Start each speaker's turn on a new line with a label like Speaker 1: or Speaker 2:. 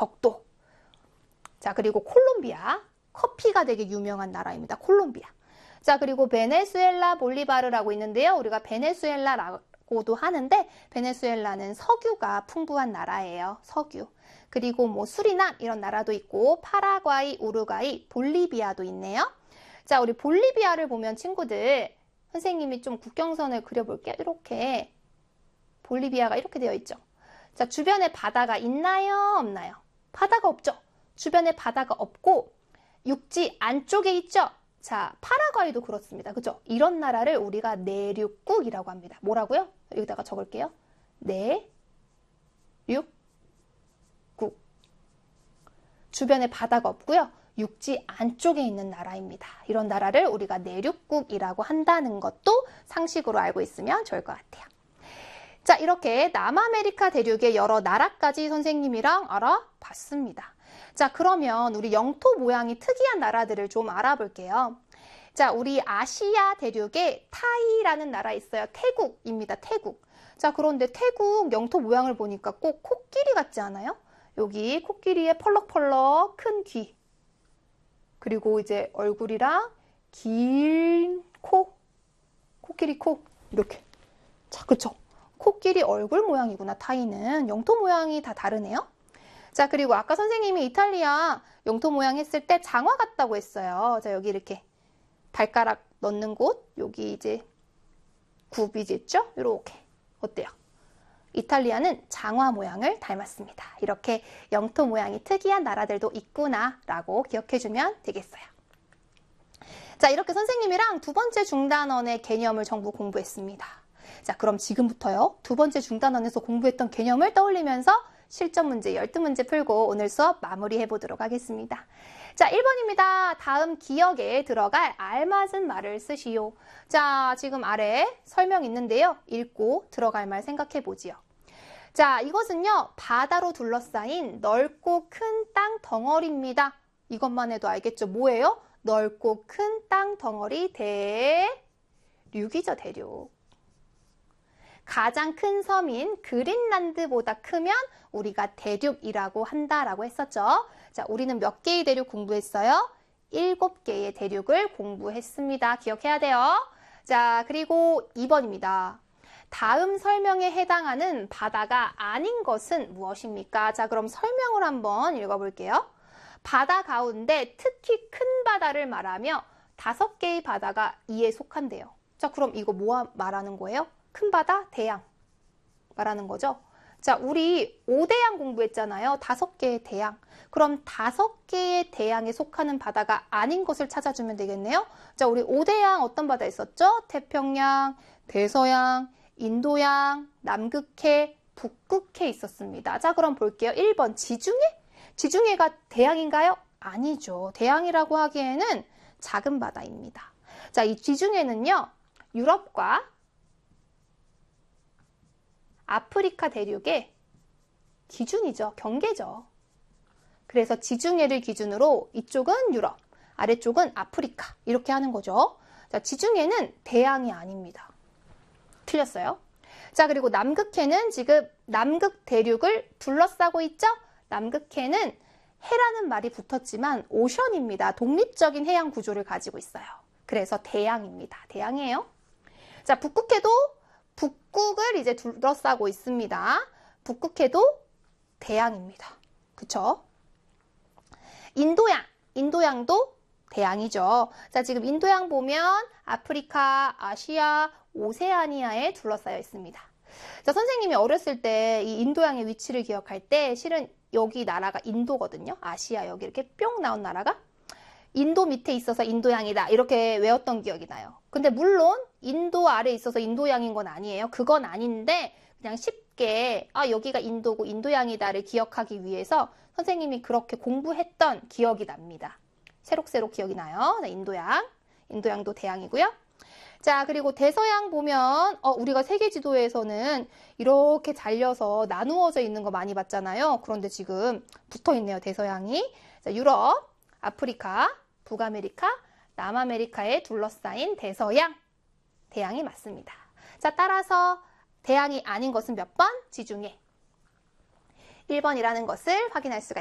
Speaker 1: 적도. 자, 그리고 콜롬비아. 커피가 되게 유명한 나라입니다. 콜롬비아. 자, 그리고 베네수엘라, 볼리바르라고 있는데요. 우리가 베네수엘라라고도 하는데 베네수엘라는 석유가 풍부한 나라예요. 석유. 그리고 뭐 수리남 이런 나라도 있고 파라과이, 우루과이, 볼리비아도 있네요. 자, 우리 볼리비아를 보면 친구들 선생님이 좀 국경선을 그려볼게요. 이렇게 볼리비아가 이렇게 되어 있죠. 자, 주변에 바다가 있나요? 없나요? 바다가 없죠. 주변에 바다가 없고 육지 안쪽에 있죠. 자, 파라과이도 그렇습니다. 그죠? 이런 나라를 우리가 내륙국이라고 합니다. 뭐라고요? 여기다가 적을게요. 내륙국. 주변에 바다가 없고요. 육지 안쪽에 있는 나라입니다. 이런 나라를 우리가 내륙국이라고 한다는 것도 상식으로 알고 있으면 좋을 것 같아요. 자, 이렇게 남아메리카 대륙의 여러 나라까지 선생님이랑 알아봤습니다. 자, 그러면 우리 영토 모양이 특이한 나라들을 좀 알아볼게요. 자, 우리 아시아 대륙에 타이라는 나라 있어요. 태국입니다. 태국. 자, 그런데 태국 영토 모양을 보니까 꼭 코끼리 같지 않아요? 여기 코끼리의 펄럭펄럭 큰 귀. 그리고 이제 얼굴이랑 긴 코. 코끼리 코. 이렇게. 자, 그쵸? 코끼리 얼굴 모양이구나. 타이는. 영토 모양이 다 다르네요. 자, 그리고 아까 선생님이 이탈리아 영토 모양 했을 때 장화 같다고 했어요. 자, 여기 이렇게 발가락 넣는 곳, 여기 이제 굽이 있죠? 이렇게. 어때요? 이탈리아는 장화 모양을 닮았습니다. 이렇게 영토 모양이 특이한 나라들도 있구나 라고 기억해주면 되겠어요. 자, 이렇게 선생님이랑 두 번째 중단원의 개념을 전부 공부했습니다. 자, 그럼 지금부터요. 두 번째 중단원에서 공부했던 개념을 떠올리면서 실전 문제 12문제 풀고 오늘 수업 마무리해 보도록 하겠습니다. 자, 1번입니다. 다음 기억에 들어갈 알맞은 말을 쓰시오. 자, 지금 아래 설명 있는데요. 읽고 들어갈 말 생각해 보지요. 자, 이것은요. 바다로 둘러싸인 넓고 큰 땅 덩어리입니다. 이것만 해도 알겠죠? 뭐예요? 넓고 큰 땅 덩어리 대륙이죠, 대륙. 가장 큰 섬인 그린란드보다 크면 우리가 대륙이라고 한다라고 했었죠. 자, 우리는 몇 개의 대륙 공부했어요? 7개의 대륙을 공부했습니다. 기억해야 돼요. 자, 그리고 2번입니다. 다음 설명에 해당하는 바다가 아닌 것은 무엇입니까? 자, 그럼 설명을 한번 읽어볼게요. 바다 가운데 특히 큰 바다를 말하며 5개의 바다가 이에 속한대요. 자, 그럼 이거 뭐 말하는 거예요? 큰 바다, 대양 말하는 거죠. 자, 우리 5대양 공부했잖아요. 5개의 대양. 그럼 5개의 대양에 속하는 바다가 아닌 것을 찾아주면 되겠네요. 자, 우리 5대양 어떤 바다 있었죠? 태평양, 대서양, 인도양, 남극해, 북극해 있었습니다. 자, 그럼 볼게요. 1번 지중해? 지중해가 대양인가요? 아니죠. 대양이라고 하기에는 작은 바다입니다. 자, 이 지중해는요. 유럽과 아프리카 대륙의 기준이죠. 경계죠. 그래서 지중해를 기준으로 이쪽은 유럽, 아래쪽은 아프리카 이렇게 하는 거죠. 자, 지중해는 대양이 아닙니다. 틀렸어요. 자, 그리고 남극해는 지금 남극 대륙을 둘러싸고 있죠. 남극해는 해라는 말이 붙었지만 오션입니다. 독립적인 해양 구조를 가지고 있어요. 그래서 대양입니다. 대양이에요. 자, 북극해도 북극을 이제 둘러싸고 있습니다. 북극해도 대양입니다. 그쵸? 인도양도 대양이죠. 자, 지금 인도양 보면 아프리카, 아시아, 오세아니아에 둘러싸여 있습니다. 자, 선생님이 어렸을 때 이 인도양의 위치를 기억할 때 실은 여기 나라가 인도거든요. 아시아 여기 이렇게 뿅 나온 나라가 인도 밑에 있어서 인도양이다 이렇게 외웠던 기억이 나요. 근데 물론 인도 아래 있어서 인도양인 건 아니에요. 그건 아닌데 그냥 쉽게 여기가 인도고 인도양이다를 기억하기 위해서 선생님이 그렇게 공부했던 기억이 납니다. 새록새록 기억이 나요. 네, 인도양도 대양이고요. 자, 그리고 대서양 보면 우리가 세계 지도에서는 이렇게 잘려서 나누어져 있는 거 많이 봤잖아요. 그런데 지금 붙어있네요. 대서양이. 자, 유럽, 아프리카, 북아메리카, 남아메리카에 둘러싸인 대서양, 대양이 맞습니다. 자, 따라서 대양이 아닌 것은 몇 번? 지중해. 1번이라는 것을 확인할 수가 있습니다.